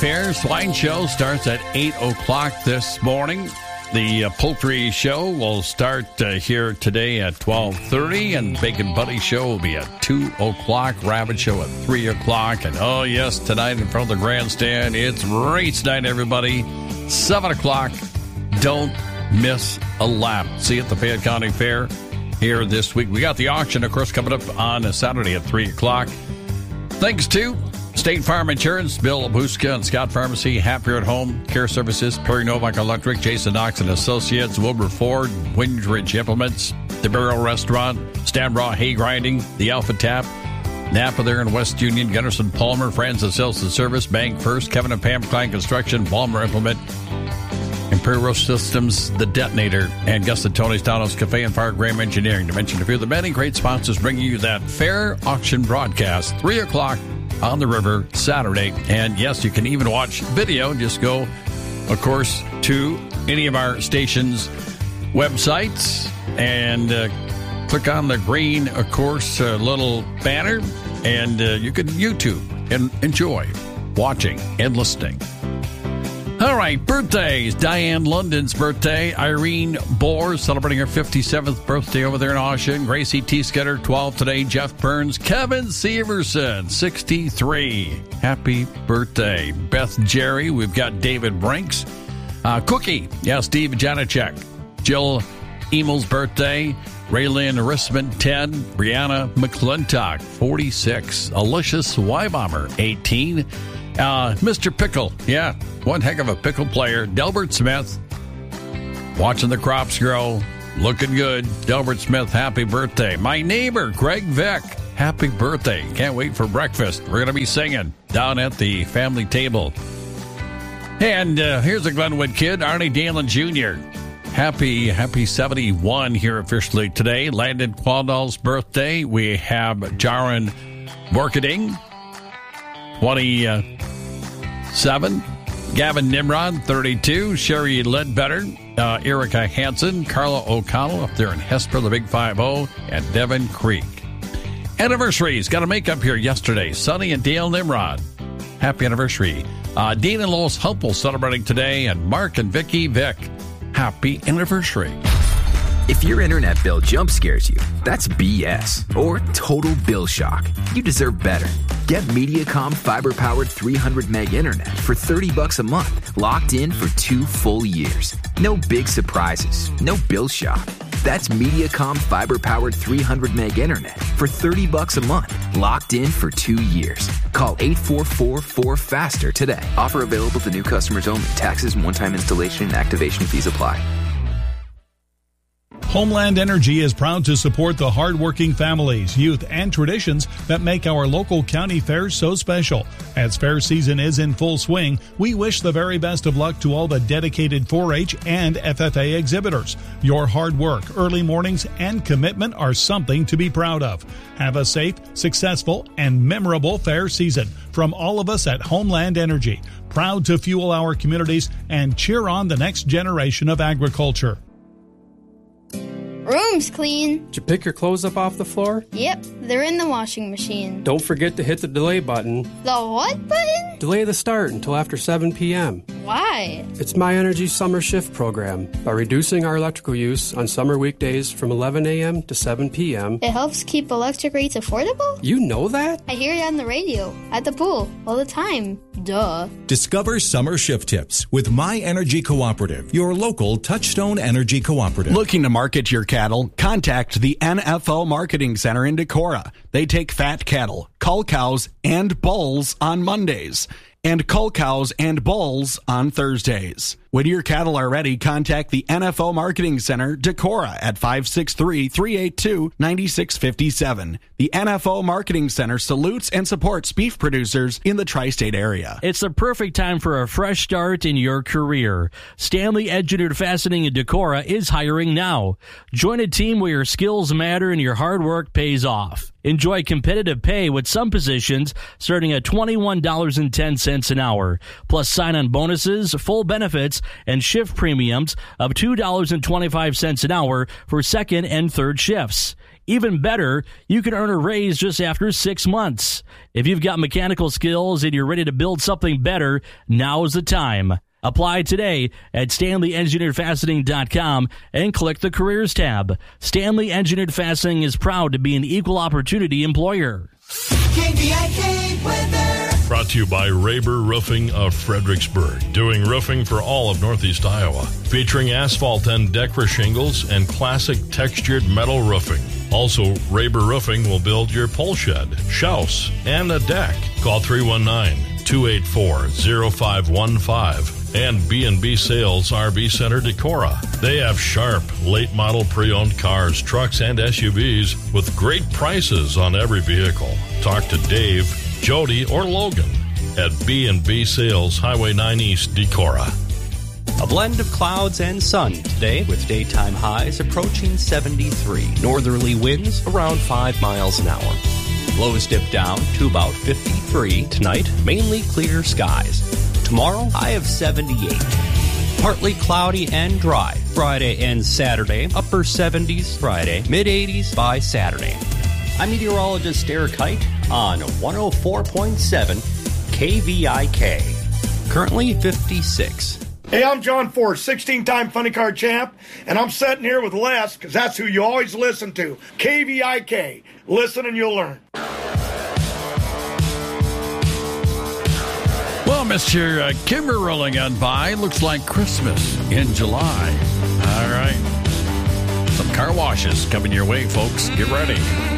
Fair Swine Show starts at 8 o'clock this morning. The Poultry Show will start here today at 12:30, and Bacon Buddy Show will be at 2 o'clock. Rabbit Show at 3 o'clock. And, oh, yes, tonight in front of the grandstand, it's race night, everybody. 7 o'clock. Don't miss a lap. See you at the Fayette County Fair here this week. We got the auction, of course, coming up on a Saturday at 3 o'clock. Thanks to State Farm Insurance, Bill Labuska and Scott Pharmacy, Happier at Home, Care Services, Perry Novak Electric, Jason Knox and Associates, Wilbur-Ford, Windridge Implements, The Barrel Restaurant, Stambraw Hay Grinding, The Alpha Tap, Napa there in West Union, Gunderson Palmer, Francis Sales and Service, Bank First, Kevin and Pam Klein Construction, Palmer Implement, Imperial Systems, The Detonator, and Gus and Tony's Downhouse Cafe and Fire Graham Engineering, to mention a few of the many great sponsors bringing you that fair auction broadcast, 3 o'clock on the river Saturday. And yes, you can even watch video. Just go, of course, to any of our stations' websites and click on the green, of course, little banner, and you can YouTube and enjoy watching and listening. All right, birthdays. Diane London's birthday. Irene Bohr celebrating her 57th birthday over there in Austin. Gracie T. Scudder, 12 today. Jeff Burns. Kevin Severson, 63. Happy birthday. Beth Jerry. We've got David Brinks. Cookie. Yeah, Steve Janacek. Jill Emel's birthday. Raylyn Rissman, 10. Brianna McClintock, 46. Alicia Swybomber, 18. Mr. Pickle, yeah, one heck of a pickle player. Delbert Smith, watching the crops grow, looking good. Delbert Smith, happy birthday. My neighbor, Greg Vick, happy birthday. Can't wait for breakfast. We're going to be singing down at the family table. And here's a Glenwood kid, Arnie Dalen Jr. Happy 71 here officially today. Landon Qualdall's birthday. We have Jaron Borkading, 27. Gavin Nimrod, 32. Sherry Ledbetter, Erica Hansen, Carla O'Connell up there in Hesper, the Big 5-0, and Devin Creek. Anniversaries. Got a makeup here yesterday. Sonny and Dale Nimrod. Happy anniversary. Dean and Lois Humpel celebrating today, and Mark and Vicky Vick. Happy anniversary. If your internet bill jump scares you, that's BS or total bill shock. You deserve better. Get Mediacom fiber-powered 300 meg internet for $30 a month, locked in for 2 full years. No big surprises, no bill shock. That's Mediacom fiber-powered 300 meg internet for $30 a month, locked in for 2 years. Call 844-4FASTER today. Offer available to new customers only. Taxes and one-time installation and activation fees apply. Homeland Energy is proud to support the hardworking families, youth, and traditions that make our local county fairs so special. As fair season is in full swing, we wish the very best of luck to all the dedicated 4-H and FFA exhibitors. Your hard work, early mornings, and commitment are something to be proud of. Have a safe, successful, and memorable fair season from all of us at Homeland Energy. Proud to fuel our communities and cheer on the next generation of agriculture. Room's clean. Did you pick your clothes up off the floor? Yep, they're in the washing machine. Don't forget to hit the delay button. The what button? Delay the start until after 7 p.m. Why? It's My Energy Summer Shift program. By reducing our electrical use on summer weekdays from 11 a.m. to 7 p.m. It helps keep electric rates affordable? You know that? I hear it on the radio, at the pool, all the time. Duh. Discover summer shift tips with My Energy Cooperative, your local Touchstone Energy Cooperative. Looking to market your cattle? Contact the NFL Marketing Center in Decorah. They take fat cattle, cull cows, and bulls on Mondays, and cull cows and bulls on Thursdays. When your cattle are ready, contact the NFL Marketing Center, Decorah, at 563-382-9657. The NFL Marketing Center salutes and supports beef producers in the tri-state area. It's the perfect time for a fresh start in your career. Stanley Engineered Fastening in Decorah is hiring now. Join a team where your skills matter and your hard work pays off. Enjoy competitive pay with some positions starting at $21.10 an hour, plus sign-on bonuses, full benefits, and shift premiums of $2.25 an hour for second and third shifts. Even better, you can earn a raise just after 6 months. If you've got mechanical skills and you're ready to build something better, now is the time. Apply today at StanleyEngineeredFastening.com and click the Careers tab. Stanley Engineered Fastening is proud to be an equal opportunity employer. KVIK weather. Brought to you by Raber Roofing of Fredericksburg, doing roofing for all of Northeast Iowa, featuring asphalt and Decra shingles and classic textured metal roofing. Also, Raber Roofing will build your pole shed, house, and a deck. Call 319-284-0515 and B&B Sales RV Center Decorah. They have sharp, late model pre-owned cars, trucks, and SUVs with great prices on every vehicle. Talk to Dave, Jody, or Logan at B&B Sales, Highway 9 East, Decorah. A blend of clouds and sun today with daytime highs approaching 73. Northerly winds around 5 miles an hour. Lows dip down to about 53. Tonight, mainly clear skies. Tomorrow, high of 78. Partly cloudy and dry Friday and Saturday. Upper 70s Friday, mid-80s by Saturday. I'm meteorologist Eric Height on 104.7 KVIK. Currently 56. Hey, I'm John Ford, 16-time funny car champ, and I'm sitting here with Les, because that's who you always listen to. KVIK. Listen and you'll learn. Well, Mr. Kimber rolling on by. Looks like Christmas in July. All right. Some car washes coming your way, folks. Get ready.